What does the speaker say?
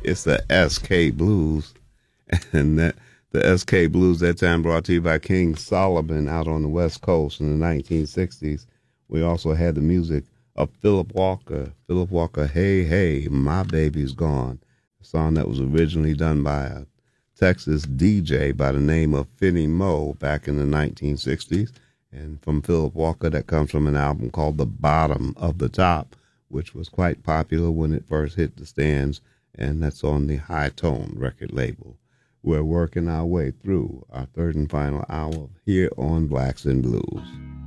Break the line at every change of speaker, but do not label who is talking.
It's the SK Blues, and that the SK Blues that time brought to you by King Solomon out on the West Coast in the 1960s. We also had the music of Philip Walker. Philip Walker, Hey Hey, My Baby's Gone, a song that was originally done by a Texas DJ by the name of Finney Moe back in the 1960s. And from Philip Walker, that comes from an album called The Bottom of the Top, which was quite popular when it first hit the stands, and that's on the High Tone record label. We're working our way through our third and final hour here on Blacks and Blues.